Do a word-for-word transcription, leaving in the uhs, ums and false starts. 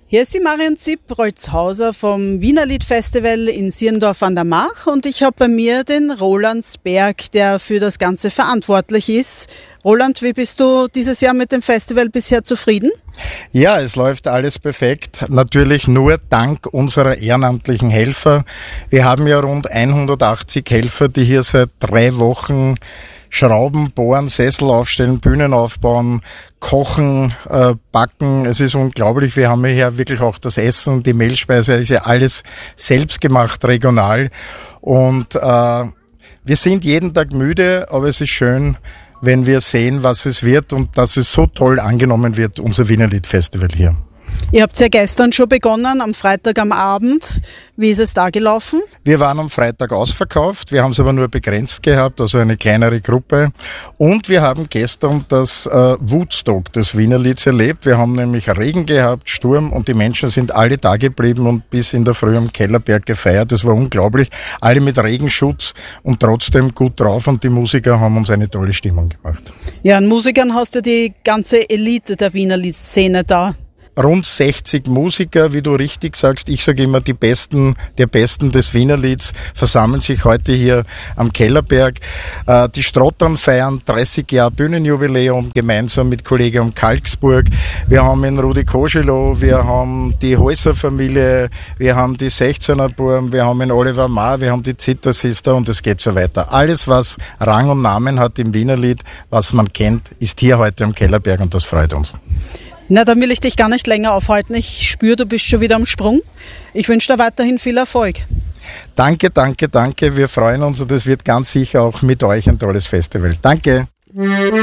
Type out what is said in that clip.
Hier ist die Marion Zipp-Rolzhauser vom Wienerlied Festival in Sierndorf an der Mach und ich habe bei mir den Roland Sberg, der für das Ganze verantwortlich ist. Roland, wie bist du dieses Jahr mit dem Festival bisher zufrieden? Ja, es läuft alles perfekt. Natürlich nur dank unserer ehrenamtlichen Helfer. Wir haben ja rund hundertachtzig Helfer, die hier seit drei Wochen Schrauben, bohren, Sessel aufstellen, Bühnen aufbauen, kochen, äh, backen. Es ist unglaublich. Wir haben hier wirklich auch das Essen, die Mehlspeise, ist ja alles selbst gemacht, regional. Und äh, wir sind jeden Tag müde, aber es ist schön, wenn wir sehen, was es wird und dass es so toll angenommen wird, unser Wienerlied Festival hier. Ihr habt ja gestern schon begonnen, am Freitag am Abend. Wie ist es da gelaufen? Wir waren am Freitag ausverkauft, wir haben es aber nur begrenzt gehabt, also eine kleinere Gruppe. Und wir haben gestern das äh, Woodstock des Wienerlieds erlebt. Wir haben nämlich Regen gehabt, Sturm und die Menschen sind alle da geblieben und bis in der Früh am Kellerberg gefeiert. Das war unglaublich. Alle mit Regenschutz und trotzdem gut drauf und die Musiker haben uns eine tolle Stimmung gemacht. Ja, an Musikern hast du die ganze Elite der Wienerliedszene da. Rund sechzig Musiker, wie du richtig sagst. Ich sage immer, die Besten der Besten des Wienerlieds versammeln sich heute hier am Kellerberg. Äh, die Strottern feiern dreißig Jahre Bühnenjubiläum gemeinsam mit Kollegium Kalksburg. Wir haben in Rudi Koschelow, wir haben die Häuser-Familie, wir haben die sechzehner Burm, wir haben in Oliver Maar, wir haben die Zither Sister und es geht so weiter. Alles, was Rang und Namen hat im Wienerlied, was man kennt, ist hier heute am Kellerberg und das freut uns. Na, dann will ich dich gar nicht länger aufhalten. Ich spüre, du bist schon wieder am Sprung. Ich wünsche dir weiterhin viel Erfolg. Danke, danke, danke. Wir freuen uns und es wird ganz sicher auch mit euch ein tolles Festival. Danke.